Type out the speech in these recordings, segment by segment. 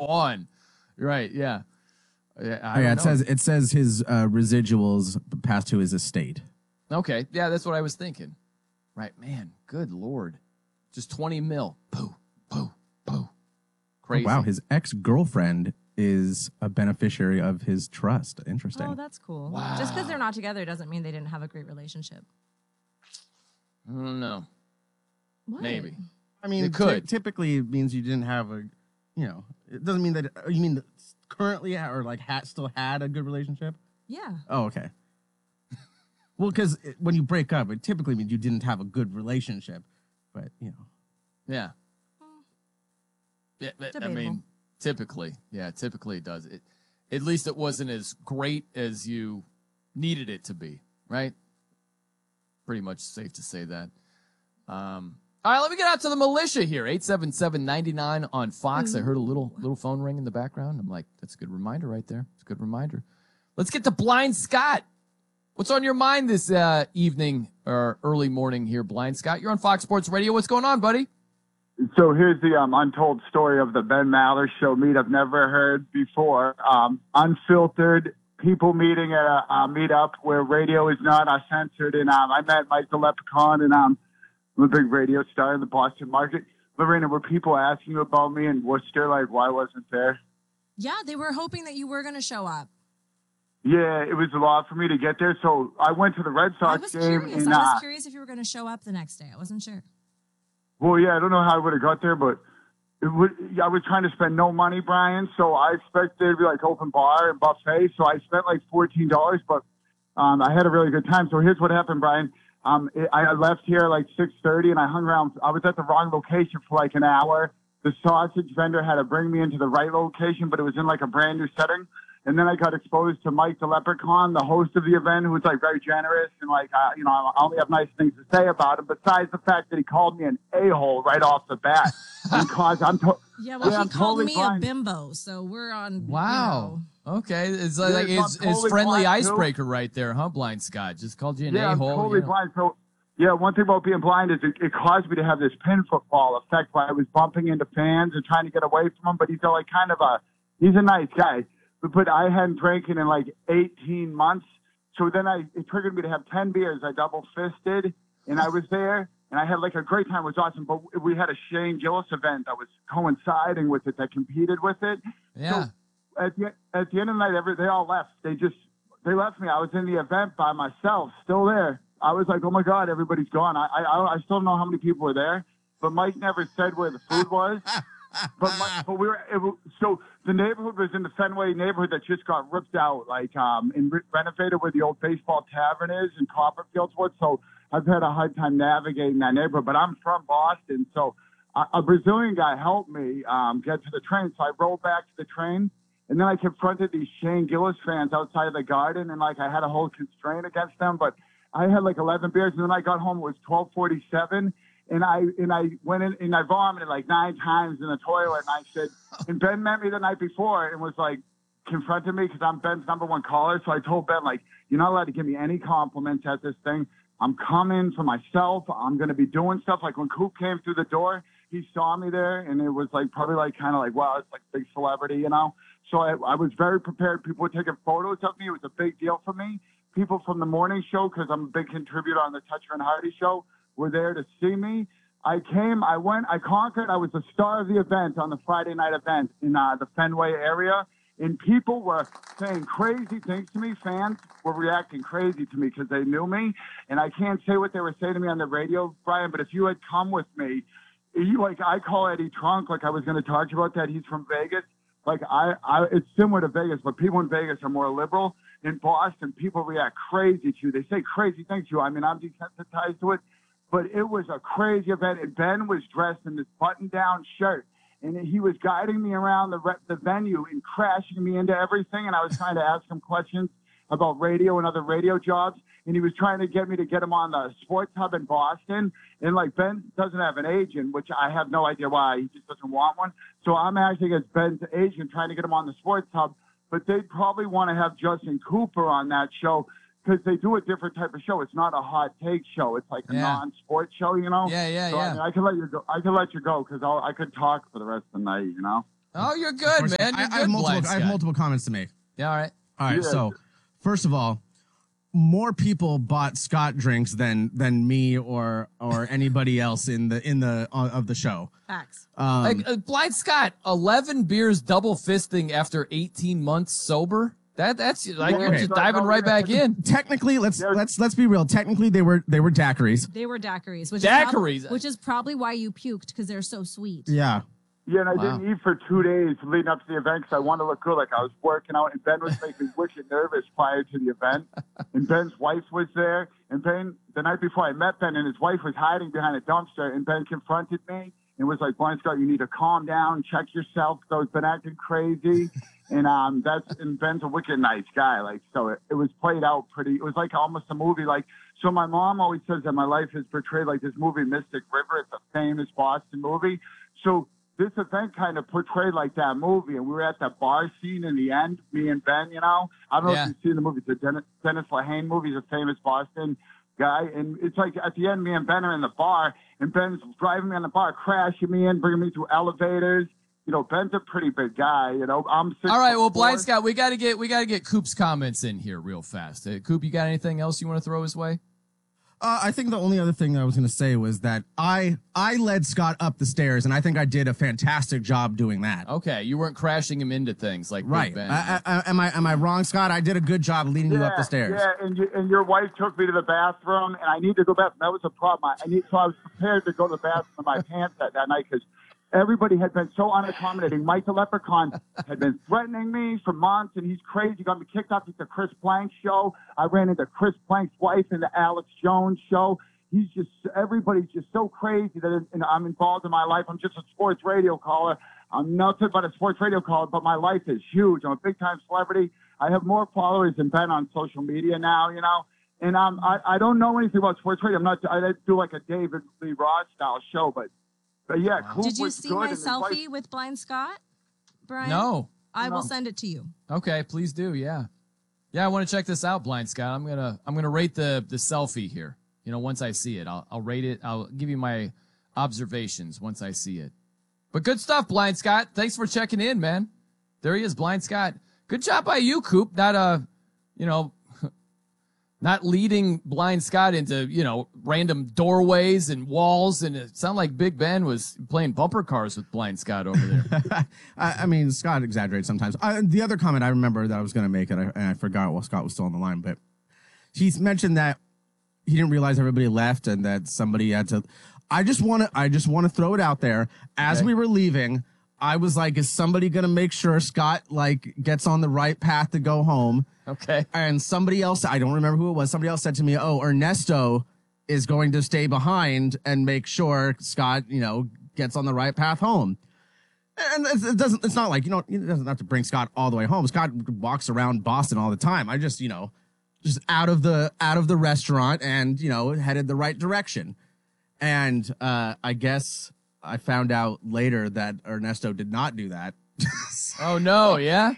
on. Right, yeah. It says his residuals passed to his estate. Okay, yeah, that's what I was thinking. Right, man, good Lord. Just 20 mil. Boo, boo, boo. Crazy. Oh, wow, his ex-girlfriend is a beneficiary of his trust. Interesting. Oh, that's cool. Wow. Just because they're not together doesn't mean they didn't have a great relationship. I don't know. What? Maybe. I mean, it could. Typically, it means you didn't have a, it doesn't mean that, you mean that currently or like still had a good relationship? Yeah. Oh, okay. Well, because when you break up, it typically means you didn't have a good relationship. But, Yeah. Yeah, I mean, typically it does. At least it wasn't as great as you needed it to be, right? Pretty much safe to say that. All right, let me get out to the militia here. 877-99 on Fox. I heard a little phone ring in the background. I'm like, that's a good reminder right there. It's a good reminder. Let's get to Blind Scott. What's on your mind this evening or early morning here, Blind Scott? You're on Fox Sports Radio. What's going on, buddy? So here's the untold story of the Ben Maller Show meet I've never heard before. Unfiltered people meeting at a meetup where radio is not censored. And I met Mike the Leprechaun, and I'm a big radio star in the Boston market. Lorena, were people asking you about me in Worcester? Like, why wasn't there? Yeah, they were hoping that you were going to show up. Yeah, it was a lot for me to get there. So I went to the Red Sox game. I was curious if you were going to show up the next day. I wasn't sure. Well, yeah, I don't know how I would have got there, but I was trying to spend no money, Brian. So I expected there to be like open bar and buffet. So I spent like $14, but I had a really good time. So here's what happened, Brian. I left here like 6:30 and I hung around. I was at the wrong location for like an hour. The sausage vendor had to bring me into the right location, but it was in like a brand new setting. And then I got exposed to Mike the Leprechaun, the host of the event, who was like very generous and like, I only have nice things to say about him. Besides the fact that he called me an a-hole right off the bat, because he called totally me blind. a bimbo, so we're on. Wow. Okay, it's like his totally friendly blind, icebreaker right there, huh, Blind Scott? Just called you an I'm a-hole. totally blind. So, yeah, one thing about being blind is it caused me to have this pin football effect where I was bumping into fans and trying to get away from him, but he's like he's a nice guy. But I hadn't drank in like 18 months. So then it triggered me to have 10 beers. I double fisted and I was there and I had like a great time. It was awesome. But we had a Shane Gillis event that was coinciding with it, that competed with it. Yeah. So at the end of the night, they all left. They left me. I was in the event by myself, still there. I was like, oh my God, everybody's gone. I still don't know how many people were there, but Mike never said where the food was. So the neighborhood was in the Fenway neighborhood that just got ripped out, like and renovated where the old baseball tavern is in Copperfieldswood. So I've had a hard time navigating that neighborhood, but I'm from Boston. So a Brazilian guy helped me get to the train. So I rolled back to the train, and then I confronted these Shane Gillis fans outside of the Garden, and like I had a whole constraint against them, but I had like 11 beers, and then I got home, it was 12:47. And I went in and I vomited like 9 times in the toilet. And I said, and Ben met me the night before and was like, confronted me because I'm Ben's #1 caller. So I told Ben, like, you're not allowed to give me any compliments at this thing. I'm coming for myself. I'm going to be doing stuff. Like when Coop came through the door, he saw me there and it was like, probably like kind of like, wow, it's like big celebrity, So I was very prepared. People were taking photos of me. It was a big deal for me. People from the morning show, because I'm a big contributor on the Toucher and Hardy show, were there to see me. I came, I went, I conquered. I was the star of the event on the Friday night event in the Fenway area. And people were saying crazy things to me. Fans were reacting crazy to me because they knew me. And I can't say what they were saying to me on the radio, Brian, but if you had come with me, I call Eddie Trunk, like I was going to talk to you about that. He's from Vegas. Like it's similar to Vegas, but people in Vegas are more liberal. In Boston, people react crazy to you. They say crazy things to you. I mean, I'm desensitized to it. But it was a crazy event, and Ben was dressed in this button-down shirt, and he was guiding me around the venue and crashing me into everything, and I was trying to ask him questions about radio and other radio jobs, and he was trying to get me to get him on the Sports Hub in Boston, and like Ben doesn't have an agent, which I have no idea why. He just doesn't want one. So I'm acting as Ben's agent trying to get him on the Sports Hub, but they'd probably want to have Justin Cooper on that show, because they do a different type of show. It's not a hot take show. It's like a non-sports show, Yeah. I mean, I can let you go. I can let you go because I could talk for the rest of the night, Oh, you're good, man. You're good, Blind I have Scott. multiple comments to make. Yeah, all right. All right. Yeah. So, first of all, more people bought Scott drinks than me or anybody else in the of the show. Facts. Blind Scott, 11 beers double fisting after 18 months sober. That's like you're Okay. just diving right back in. Technically, let's be real. Technically, they were daiquiris. They were daiquiris. Daiquiris. Which is probably why you puked, because they're so sweet. Yeah. Yeah, and I Wow. didn't eat for 2 days leading up to the event because I wanted to look good. Like I was working out, and Ben was making me wicked nervous prior to the event. And Ben's wife was there, and Ben, the night before I met Ben, and his wife was hiding behind a dumpster, and Ben confronted me and was like, "Blind Scott, you need to calm down, check yourself." So I've been acting crazy, and Ben's a wicked nice guy. Like so, it was played out pretty. It was like almost a movie. Like so, my mom always says that my life is portrayed like this movie, Mystic River. It's a famous Boston movie. So this event kind of portrayed like that movie, and we were at that bar scene in the end, me and Ben, you know. I don't know Yeah. if you've seen the movie. It's a Dennis Lehane movie. He's a famous Boston guy, and it's like at the end, me and Ben are in the bar, and Ben's driving me on the bar, crashing me in, bringing me through elevators. You know, Ben's a pretty big guy, you know. I'm 6'4". All right, well, Blind Scott, we gotta get Coop's comments in here real fast. Coop, you got anything else you want to throw his way? I think the only other thing that I was going to say was that I led Scott up the stairs, and I think I did a fantastic job doing that. Okay, you weren't crashing him into things like Big Right. Ben. Am I wrong, Scott? I did a good job leading you up the stairs. Yeah, and your wife took me to the bathroom, and I need to go back. That was a problem. So I was prepared to go to the bathroom in my pants that night because everybody had been so unaccommodating. Mike the Leprechaun had been threatening me for months, and he's crazy. Got me kicked off at the Chris Plank show. I ran into Chris Plank's wife in the Alex Jones show. Everybody's just so crazy that I'm involved in my life. I'm just a sports radio caller. I'm nothing but a sports radio caller, but my life is huge. I'm a big-time celebrity. I have more followers than Ben on social media now, you know. And I don't know anything about sports radio. I do like a David Lee Roth style show, but yeah, Coop Did you was see good, my and his wife- selfie with Blind Scott, Brian? No. I will No. send it to you. Okay, please do. Yeah, I want to check this out, Blind Scott. I'm gonna rate the selfie here. You know, once I see it, I'll rate it. I'll give you my observations once I see it. But good stuff, Blind Scott. Thanks for checking in, man. There he is, Blind Scott. Good job by you, Coop. Not leading Blind Scott into, random doorways and walls. And it sounded like Big Ben was playing bumper cars with Blind Scott over there. I mean, Scott exaggerates sometimes. The other comment I remember that I was going to make, and I forgot while Scott was still on the line, but he's mentioned that he didn't realize everybody left and that somebody had to. I just want to throw it out there. As we were leaving, I was like, is somebody going to make sure Scott gets on the right path to go home? Okay. And somebody else, I don't remember who it was, somebody else said to me, "Oh, Ernesto is going to stay behind and make sure Scott, gets on the right path home." And it's not like, it doesn't have to bring Scott all the way home. Scott walks around Boston all the time. I just, just out of the restaurant and, headed the right direction. And I guess I found out later that Ernesto did not do that. Oh no, yeah?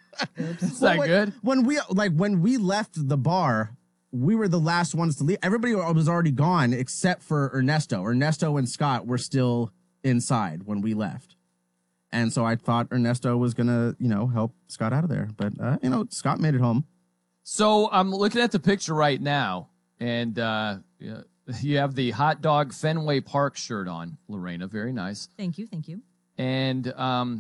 Is that good? When we left the bar, we were the last ones to leave. Everybody was already gone except for Ernesto. Ernesto and Scott were still inside when we left. And so I thought Ernesto was going to, help Scott out of there. But, Scott made it home. So I'm looking at the picture right now, and you have the hot dog Fenway Park shirt on, Lorena. Very nice. Thank you. Thank you. And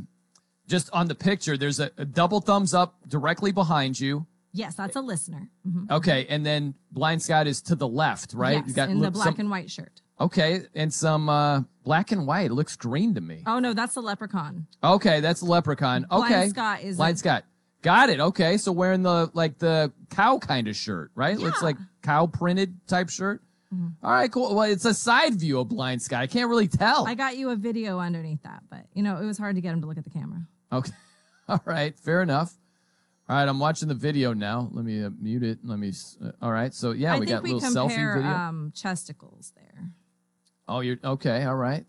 just on the picture, there's a double thumbs up directly behind you. Yes, that's a listener. Mhm. Okay, and then Blind Scott is to the left, right? Yes, in the black and white shirt. Okay, and some black and white. It looks green to me. Oh, no, that's the leprechaun. Okay, that's a leprechaun. Okay. Blind Scott is Blind Scott. Got it. Okay, so wearing the cow kind of shirt, right? Yeah. Looks like cow printed type shirt. Mm-hmm. All right, cool. Well, it's a side view of Blind Scott. I can't really tell. I got you a video underneath that, but, it was hard to get him to look at the camera. Okay. All right. Fair enough. All right. I'm watching the video now. Let me mute it. All right. So yeah, I we think got a we little selfie compare video. chesticles there. Oh, you're okay. All right.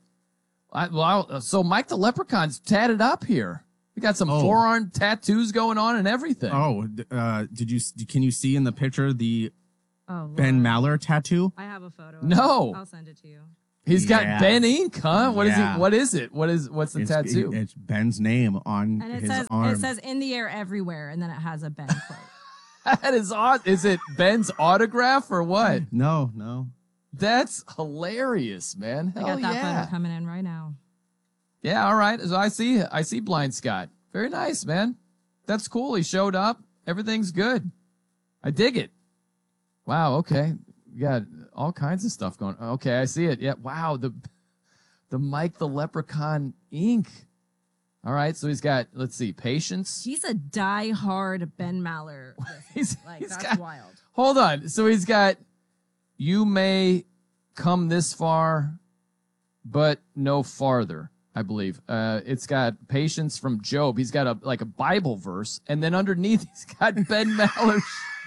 So Mike the Leprechaun's tatted up here. We got some forearm tattoos going on and everything. Oh, can you see in the picture the Oh, Ben Lord. Maller tattoo? I have a photo. No. I'll send it to you. He's got Ben Ink, huh? What is he? Yeah. What is it? What's the tattoo? It's Ben's name on And it his says arm. it says in the air everywhere, and then it has a Ben quote. That is odd. Is it Ben's autograph or what? No. That's hilarious, man. I Hell got that yeah. photo coming in right now. Yeah, all right. So I see Blind Scott. Very nice, man. That's cool. He showed up. Everything's good. I dig it. Wow, okay. We got all kinds of stuff going. Okay, I see it. Yeah, wow. The Mike the Leprechaun ink. All right, so he's got, let's see, Patience. He's a die-hard Ben Maller. He's That's got, wild. Hold on. So he's got, you may come this far, but no farther, I believe. It's got Patience from Job. He's got a Bible verse, and then underneath he's got Ben Maller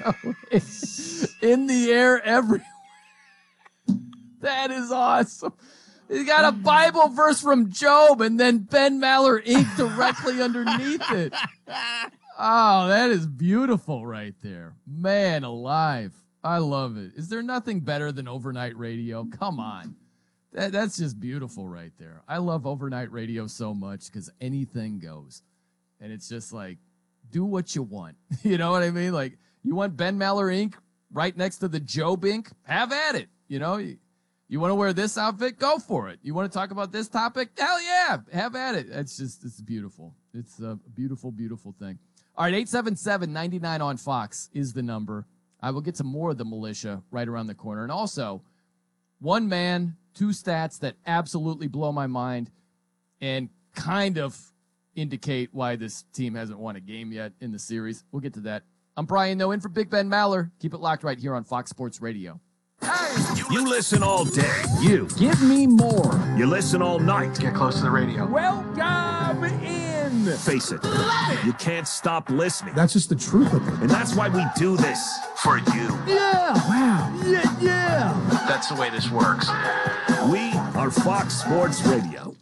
in the air everywhere. That is awesome. He's got a Bible verse from Job and then Ben Maller ink directly underneath it. Oh, that is beautiful right there. Man alive. I love it. Is there nothing better than overnight radio? Come on. That's just beautiful right there. I love overnight radio so much because anything goes. And it's just like, do what you want. You know what I mean? Like, you want Ben Maller ink right next to the Job ink? Have at it. You know, you want to wear this outfit? Go for it. You want to talk about this topic? Hell yeah. Have at it. It's beautiful. It's a beautiful, beautiful thing. All right, 877-99 on Fox is the number. I will get to more of the militia right around the corner. And also, one man, two stats that absolutely blow my mind and kind of indicate why this team hasn't won a game yet in the series. We'll get to that. I'm Brian Noe in for Big Ben Maller. Keep it locked right here on Fox Sports Radio. You listen all day. You. Give me more. You listen all night. Get close to the radio. Welcome in. Face it, you can't stop listening. That's just the truth of it. And that's why we do this for you. Yeah. Wow. Yeah. That's the way this works. We are Fox Sports Radio.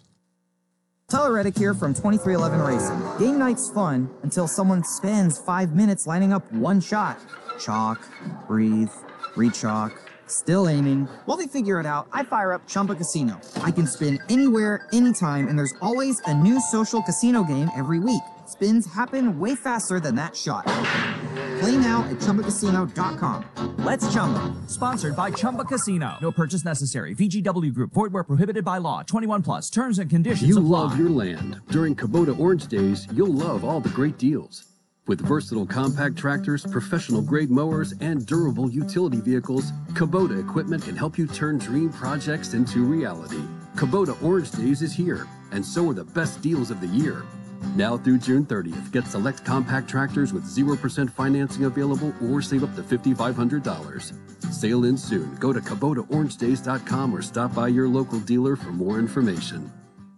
Tyler Reddick here from 2311 Racing. Game night's fun until someone spends 5 minutes lining up one shot. Chalk, breathe, re-chalk, still aiming. While they figure it out, I fire up Chumba Casino. I can spin anywhere, anytime, and there's always a new social casino game every week. Spins happen way faster than that shot. Play now at ChumbaCasino.com. Let's Chumba. Sponsored by Chumba Casino. No purchase necessary. VGW Group. Void where prohibited by law. 21 plus. Terms and conditions apply. You love your land. During Kubota Orange Days, you'll love all the great deals. With versatile compact tractors, professional-grade mowers, and durable utility vehicles, Kubota equipment can help you turn dream projects into reality. Kubota Orange Days is here, and so are the best deals of the year. Now through June 30th, get select compact tractors with 0% financing available or save up to $5,500. Sale ends soon. Go to KubotaOrangeDays.com or stop by your local dealer for more information.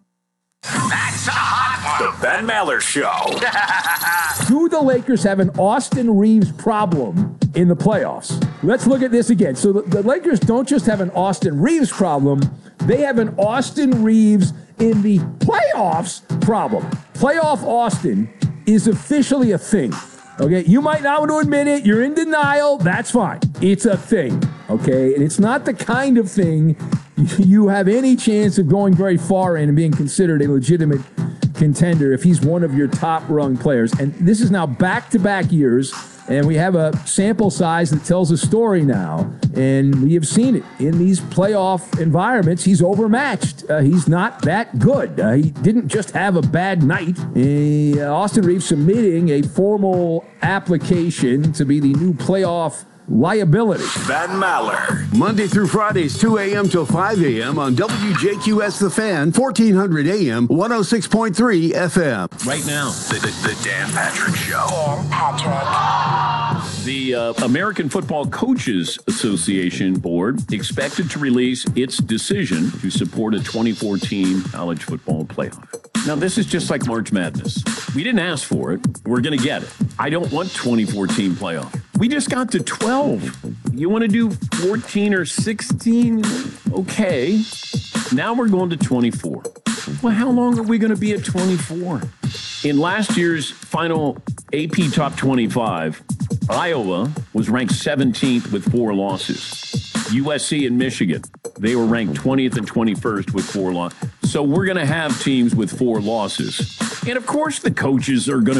That's a hot one. The Ben Maller Show. Do the Lakers have an Austin Reeves problem in the playoffs? Let's look at this again. So the Lakers don't just have an Austin Reeves problem, they have an Austin Reeves in the playoffs problem. Playoff Austin is officially a thing. Okay, you might not want to admit it. You're in denial. That's fine. It's a thing. Okay, and it's not the kind of thing you have any chance of going very far in and being considered a legitimate contender if he's one of your top-rung players. And this is now back-to-back years, and we have a sample size that tells a story now. And we have seen it in these playoff environments. He's overmatched. He's not that good. He didn't just have a bad night. Austin Reeves submitting a formal application to be the new playoff liability. Ben Maller. Monday through Fridays, 2 a.m. till 5 a.m. on WJQS The Fan, 1400 a.m., 106.3 FM. Right now, the Dan Patrick Show. Dan Patrick. The American Football Coaches Association Board expected to release its decision to support a 2014 college football playoff. Now, this is just like March Madness. We didn't ask for it. We're going to get it. I don't want 2014 playoff. We just got to 12. You want to do 14 or 16? Okay. Now we're going to 24. Well, how long are we going to be at 24? In last year's final AP Top 25, Iowa was ranked 17th with 4 losses. USC and Michigan, They were ranked 20th and 21st with 4 losses. So we're going to have teams with 4 losses. And of course, the coaches are going to